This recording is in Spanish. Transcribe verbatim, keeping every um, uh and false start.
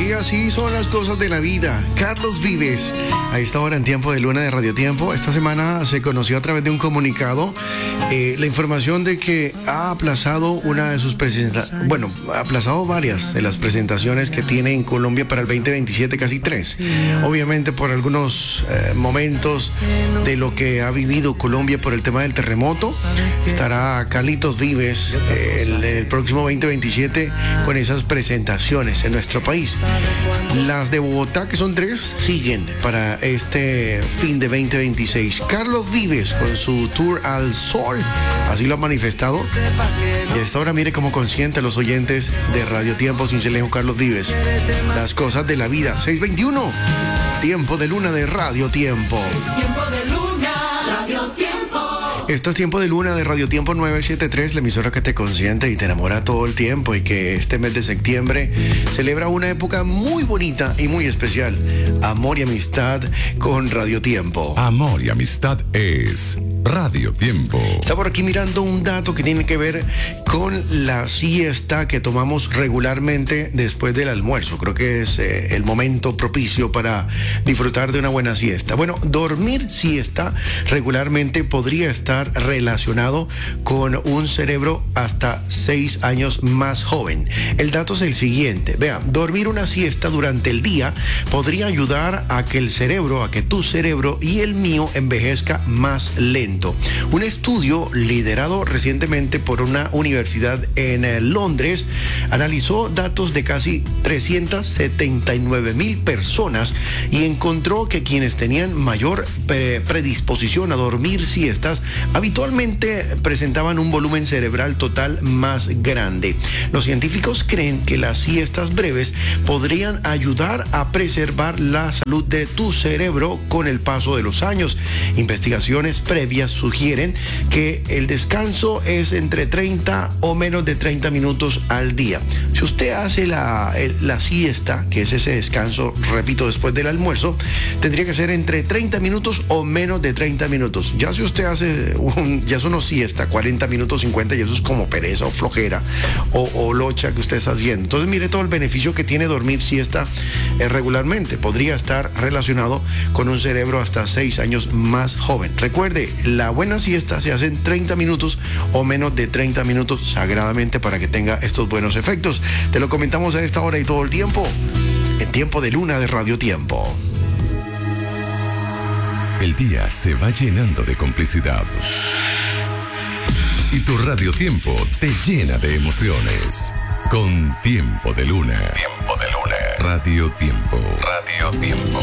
Sí, así son las cosas de la vida. Carlos Vives, a esta hora en Tiempo de Luna de Radio Tiempo. Esta semana se conoció a través de un comunicado eh, la información de que ha aplazado una de sus presentaciones, bueno, ha aplazado varias de las presentaciones que tiene en Colombia para el veinte veintisiete, casi tres. Obviamente por algunos eh, momentos de lo que ha vivido Colombia por el tema del terremoto. Estará Carlitos Vives eh, el, el próximo veinte veintisiete con esas presentaciones en nuestro país. Las de Bogotá, que son tres, siguen para este fin de veinte veintiséis. Carlos Vives con su tour al sol, así lo ha manifestado. Y a esta hora mire cómo consiente a los oyentes de Radio Tiempo Cincelejo Carlos Vives. Las cosas de la vida. seis veintiuno, Tiempo de Luna de Radio Tiempo. Tiempo de Luna, Radio Tiempo. Esto es Tiempo de Luna de Radio Tiempo nueve setenta y tres, la emisora que te consiente y te enamora todo el tiempo, y que este mes de septiembre celebra una época muy bonita y muy especial. Amor y amistad con Radio Tiempo. Amor y amistad es Radio Tiempo. Está por aquí mirando un dato que tiene que ver con la siesta que tomamos regularmente después del almuerzo. Creo que es eh, el momento propicio para disfrutar de una buena siesta. Bueno, dormir siesta regularmente podría estar relacionado con un cerebro hasta seis años más joven. El dato es el siguiente. Vea, dormir una siesta durante el día podría ayudar a que el cerebro, a que tu cerebro y el mío envejezca más lento. Un estudio liderado recientemente por una universidad en eh, Londres analizó datos de casi trescientas setenta y nueve mil personas y encontró que quienes tenían mayor pre- predisposición a dormir siestas habitualmente presentaban un volumen cerebral total más grande. Los científicos creen que las siestas breves podrían ayudar a preservar la salud de tu cerebro con el paso de los años. Investigaciones previas sugieren que el descanso es entre treinta o menos de treinta minutos al día. Si usted hace la, el, la siesta, que es ese descanso, repito, después del almuerzo, tendría que ser entre treinta minutos o menos de treinta minutos. Ya si usted hace un, ya eso no siesta, cuarenta minutos, cincuenta, y eso es como pereza o flojera o, o locha que usted está haciendo. Entonces mire todo el beneficio que tiene dormir siesta eh, regularmente. Podría estar relacionado con un cerebro hasta seis años más joven. Recuerde, la buena siesta se hace en treinta minutos o menos de treinta minutos sagradamente para que tenga estos buenos efectos. Te lo comentamos a esta hora y todo el tiempo en Tiempo de Luna de Radio Tiempo. El día se va llenando de complicidad. Y tu Radio Tiempo te llena de emociones. Con Tiempo de Luna. Tiempo de Luna. Radio Tiempo. Radio Tiempo.